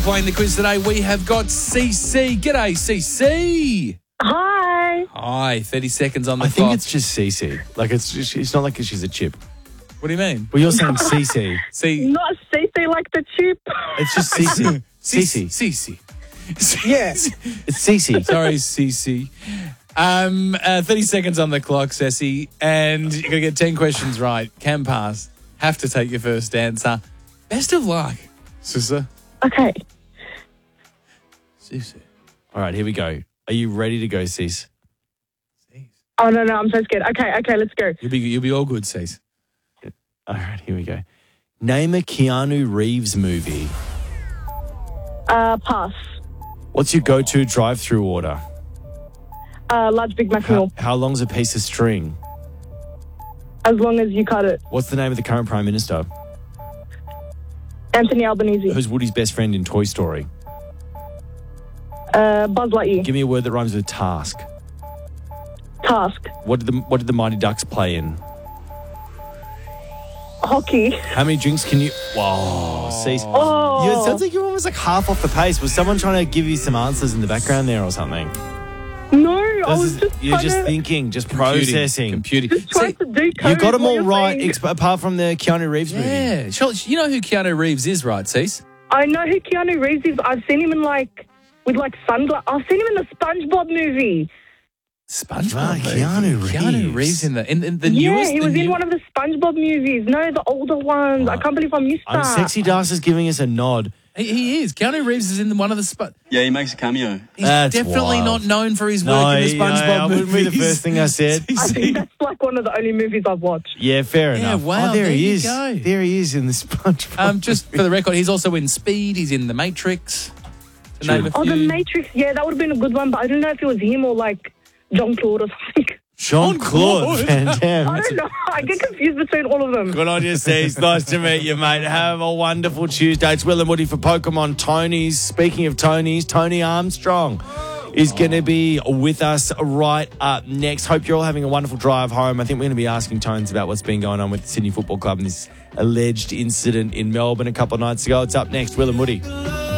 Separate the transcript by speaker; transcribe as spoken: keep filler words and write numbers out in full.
Speaker 1: playing the quiz today. We have got C C. G'day, C C.
Speaker 2: Hi.
Speaker 1: Hi, thirty seconds on the
Speaker 3: I
Speaker 1: clock.
Speaker 3: think it's just Cece. Like, it's just, it's not like she's a chip.
Speaker 1: What do you mean?
Speaker 3: Well, you're saying Cece.
Speaker 1: C.
Speaker 2: Not Cece like the chip.
Speaker 3: It's just Cece. Cece.
Speaker 1: C C.
Speaker 2: Yeah.
Speaker 3: It's Cece.
Speaker 1: Sorry, C C. Um, uh, thirty seconds on the clock, Ceci, and you're going to get ten questions right. Can pass. Have to take your first answer. Best of luck, sister.
Speaker 2: Okay.
Speaker 1: Ceci.
Speaker 3: All right, here we go. Are you ready to go, Cece?
Speaker 2: Oh, no, no, I'm so scared. Okay, okay, let's go.
Speaker 1: You'll be, you'll be all good, Cease.
Speaker 3: All right, here we go. Name a Keanu Reeves movie.
Speaker 2: Uh, pass.
Speaker 3: What's your go-to drive-through order?
Speaker 2: Uh, large Big Mac
Speaker 3: How,
Speaker 2: meal.
Speaker 3: how long's a piece of string?
Speaker 2: As long as you cut it.
Speaker 3: What's the name of the current Prime Minister?
Speaker 2: Anthony Albanese.
Speaker 3: Who's Woody's best friend in Toy Story?
Speaker 2: Uh, Buzz Lightyear.
Speaker 3: Give me a word that rhymes with task.
Speaker 2: Task.
Speaker 3: What did the What did the Mighty Ducks play in?
Speaker 2: Hockey.
Speaker 3: How many drinks can you... Whoa, Cece.
Speaker 2: Oh.
Speaker 3: Yeah, it sounds like you're almost like half off the pace. Was someone trying to give you some answers in the background there or something?
Speaker 2: No, I
Speaker 3: This
Speaker 2: was
Speaker 3: is-
Speaker 2: just
Speaker 3: you're
Speaker 2: trying
Speaker 3: just
Speaker 2: to,
Speaker 3: thinking, just
Speaker 1: Computing.
Speaker 3: processing.
Speaker 1: Computing.
Speaker 2: just trying
Speaker 1: See,
Speaker 2: to decode
Speaker 3: You got them
Speaker 2: what
Speaker 3: all
Speaker 2: you're
Speaker 3: right,
Speaker 2: saying.
Speaker 3: exp- apart from the Keanu Reeves movie.
Speaker 1: yeah. Sure, you know who Keanu Reeves is, right, Cease?
Speaker 2: I know who Keanu Reeves is. I've seen him in like, with like sunglasses. I've seen him in the SpongeBob movie.
Speaker 1: SpongeBob.
Speaker 3: Ah,
Speaker 1: movie.
Speaker 3: Keanu
Speaker 1: Keanu
Speaker 3: Reeves.
Speaker 1: Reeves in the in, in the
Speaker 2: Yeah,
Speaker 1: newest.
Speaker 2: he
Speaker 1: the
Speaker 2: was in
Speaker 1: new-
Speaker 2: one of the SpongeBob movies. No, the older ones. I can't believe I missed
Speaker 3: I'm
Speaker 2: that.
Speaker 3: Sexy Das is giving us a nod.
Speaker 1: He, he is. Keanu Reeves is in one of the spot.
Speaker 4: Yeah, he makes a cameo.
Speaker 1: He's
Speaker 3: That's
Speaker 1: definitely
Speaker 3: wild.
Speaker 1: not known for his work
Speaker 3: No,
Speaker 1: in the
Speaker 3: no,
Speaker 1: SpongeBob
Speaker 3: that
Speaker 1: movies.
Speaker 3: wouldn't be the first thing I said.
Speaker 2: I think that's like one of the only movies I've watched.
Speaker 3: Yeah, fair
Speaker 1: Yeah,
Speaker 3: enough.
Speaker 1: wow,
Speaker 3: oh, there,
Speaker 1: there
Speaker 3: he
Speaker 1: you
Speaker 3: is.
Speaker 1: go.
Speaker 3: There he is in the SpongeBob.
Speaker 1: Um, just for the record, he's also in Speed. He's in The Matrix. To name a
Speaker 2: Oh, The
Speaker 1: few.
Speaker 2: Matrix. Yeah, that would have been a good one, but I don't know if it was him or like John Claude or something.
Speaker 3: Jean-Claude Van Damme.
Speaker 2: I don't know. I get confused between all of them.
Speaker 3: Good on you, Steve. Nice to meet you, mate. Have a wonderful Tuesday. It's Will and Woody for Pokemon Tony's. Speaking of Tony's, Tony Armstrong is going to be with us right up next. Hope you're all having a wonderful drive home. I think we're going to be asking Tones about what's been going on with the Sydney Football Club and this alleged incident in Melbourne a couple of nights ago. It's up next. Will and Woody.